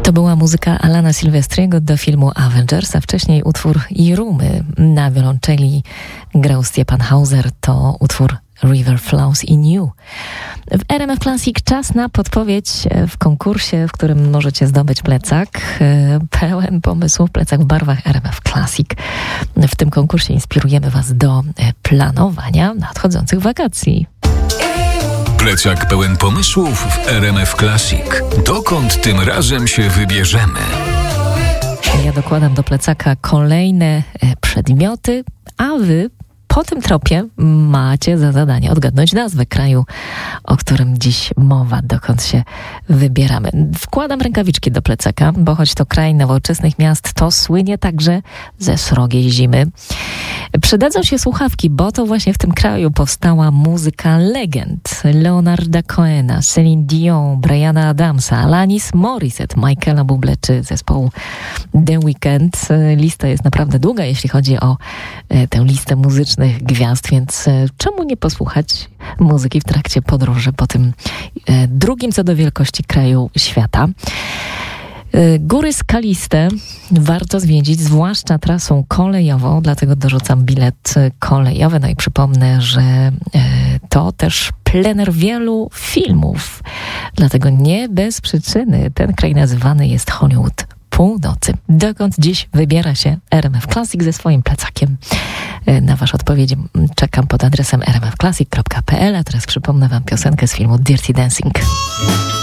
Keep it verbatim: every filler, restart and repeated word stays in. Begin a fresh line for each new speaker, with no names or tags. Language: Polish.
To była muzyka Alana Silvestriego do filmu Avengers, a wcześniej utwór Irumy. Na wiolonczeli grał Stefan Hauser, to utwór River Flows in You. W R M F Classic czas na podpowiedź w konkursie, w którym możecie zdobyć plecak. Pełen pomysłów, plecak w barwach R M F Classic. W tym konkursie inspirujemy Was do planowania nadchodzących wakacji.
Plecak pełen pomysłów w R M F Classic. Dokąd tym razem się wybierzemy?
Ja dokładam do plecaka kolejne przedmioty, a Wy po tym tropie macie za zadanie odgadnąć nazwę kraju, o którym dziś mowa, dokąd się wybieramy. Wkładam rękawiczki do plecaka, bo choć to kraj nowoczesnych miast, to słynie także ze srogiej zimy. Przydadzą się słuchawki, bo to właśnie w tym kraju powstała muzyka legend. Leonarda Cohena, Celine Dion, Briana Adamsa, Alanis Morissette, Michaela Bublé czy zespołu The Weeknd. Lista jest naprawdę długa, jeśli chodzi o tę listę muzycznych gwiazd, więc czemu nie posłuchać muzyki w trakcie podróży po tym drugim co do wielkości kraju świata. Góry skaliste warto zwiedzić, zwłaszcza trasą kolejową, dlatego dorzucam bilet kolejowy. No i przypomnę, że to też plener wielu filmów, dlatego nie bez przyczyny ten kraj nazywany jest Hollywood Północy. Dokąd dziś wybiera się R M F Classic ze swoim plecakiem? Na Wasze odpowiedzi czekam pod adresem r m f classic kropka p l, a teraz przypomnę Wam piosenkę z filmu Dirty Dancing.